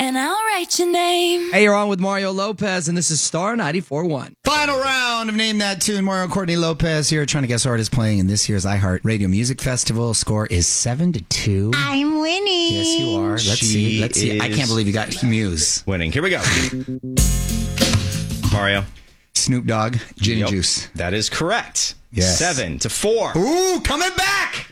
and I'll write your name. Hey, you're on with Mario Lopez, and this is Star 94.1. Final round of Name That Tune. Mario Courtney Lopez here trying to guess who artist playing in this year's iHeart Radio Music Festival. Score is 7-2. I'm winning. Yes, you are. Let's see. I can't believe you got Muse. Winning. Here we go. Mario. Snoop Dogg, Gin and Juice. That is correct. Yes. 7-4. Ooh, coming back.